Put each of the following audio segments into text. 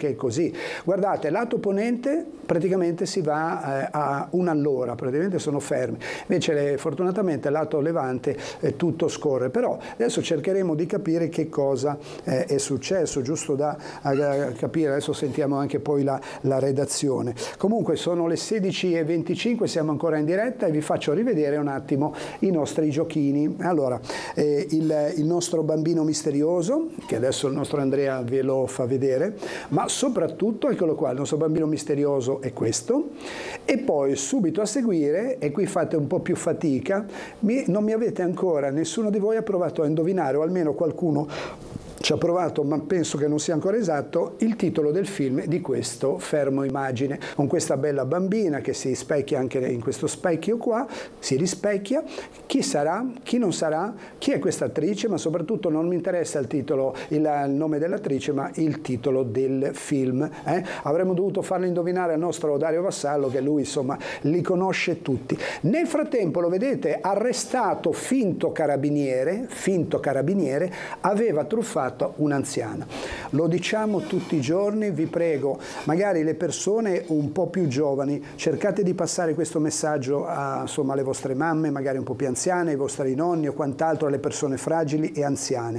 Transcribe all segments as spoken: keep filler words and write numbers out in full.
che è così. Guardate, lato ponente praticamente si va eh, a un'allora, praticamente sono fermi, invece le, fortunatamente lato levante eh, tutto scorre, però adesso cercheremo di capire che cosa eh, è successo, giusto da a, a capire, adesso sentiamo anche poi la, la redazione. Comunque sono le sedici e venticinque, siamo ancora in diretta e vi faccio rivedere un attimo i nostri giochini. Allora, eh, il, il nostro bambino misterioso, che adesso il nostro Andrea ve lo fa vedere, ma soprattutto, eccolo qua, il nostro bambino misterioso è questo, e poi subito a seguire, e qui fate un po' più fatica, mi, non mi avete ancora, nessuno di voi ha provato a indovinare, o almeno qualcuno ci ha provato, ma penso che non sia ancora esatto, il titolo del film di questo fermo immagine, con questa bella bambina che si specchia anche in questo specchio qua, si rispecchia. Chi sarà? Chi non sarà? Chi è questa attrice? Ma soprattutto non mi interessa il titolo, il, il nome dell'attrice, ma il titolo del film. Eh? Avremmo dovuto farlo indovinare al nostro Dario Vassallo, che lui insomma li conosce tutti. Nel frattempo, lo vedete, arrestato finto carabiniere, finto carabiniere, aveva truffato un'anziana. Lo diciamo tutti i giorni, vi prego, magari le persone un po' più giovani, cercate di passare questo messaggio a, insomma, alle vostre mamme, magari un po' più anziane, ai vostri nonni o quant'altro, alle persone fragili e anziane.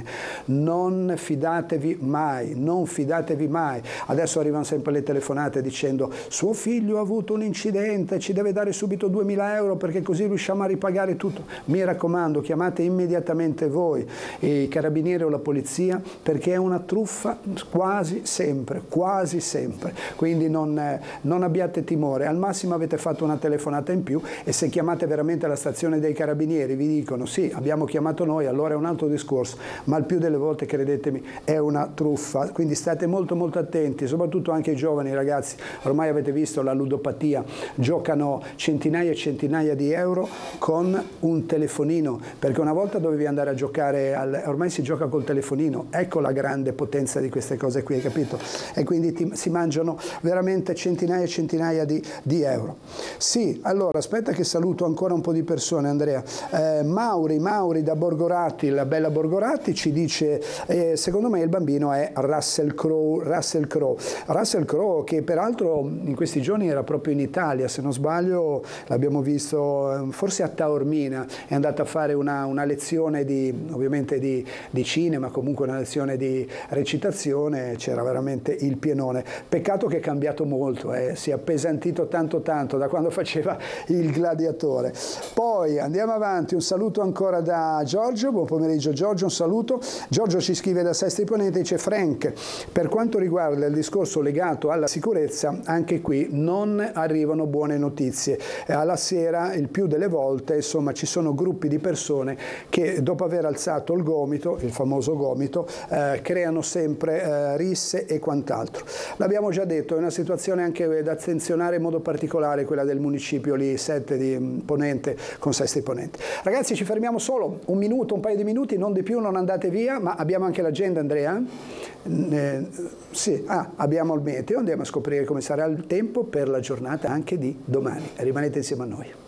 Non fidatevi mai, non fidatevi mai. Adesso arrivano sempre le telefonate dicendo: suo figlio ha avuto un incidente, ci deve dare subito duemila euro perché così riusciamo a ripagare tutto. Mi raccomando, chiamate immediatamente voi i carabinieri o la polizia, perché è una truffa quasi sempre, quasi sempre. Quindi non, eh, non abbiate timore, al massimo avete fatto una telefonata in più, e se chiamate veramente la stazione dei carabinieri vi dicono sì, abbiamo chiamato noi, allora è un altro discorso, ma il più delle volte, credetemi, è una truffa. Quindi state molto molto attenti, soprattutto anche i giovani ragazzi, ormai avete visto la ludopatia, giocano centinaia e centinaia di euro con un telefonino, perché una volta dovevi andare a giocare, al, ormai si gioca col telefonino. Ecco la grande potenza di queste cose qui, capito? E quindi ti, si mangiano veramente centinaia e centinaia di, di euro. Sì, allora aspetta che saluto ancora un po' di persone, Andrea. Eh, Mauri, Mauri da Borgorati, la bella Borgorati, ci dice eh, secondo me il bambino è Russell Crowe, Russell Crowe. Russell Crowe, che peraltro in questi giorni era proprio in Italia, se non sbaglio l'abbiamo visto forse a Taormina, è andato a fare una, una lezione di, ovviamente di, di cinema, comunque una lezione di recitazione, c'era veramente il pienone. Peccato che è cambiato molto, eh. Si è appesantito tanto tanto da quando faceva il gladiatore. Poi andiamo avanti, un saluto ancora da Giorgio, buon pomeriggio Giorgio, un saluto. Giorgio ci scrive da Sestri Ponente, dice: Frank, per quanto riguarda il discorso legato alla sicurezza, anche qui non arrivano buone notizie. Alla sera, il più delle volte, insomma, ci sono gruppi di persone che dopo aver alzato il gomito, il famoso gomito, Eh, creano sempre eh, risse e quant'altro. L'abbiamo già detto, è una situazione anche da attenzionare in modo particolare, quella del municipio lì sette di Ponente con Sestri Ponente. Ragazzi, ci fermiamo solo un minuto, un paio di minuti, non di più, non andate via, ma abbiamo anche l'agenda, Andrea? Eh, sì, ah, abbiamo il meteo, andiamo a scoprire come sarà il tempo per la giornata anche di domani. Rimanete insieme a noi.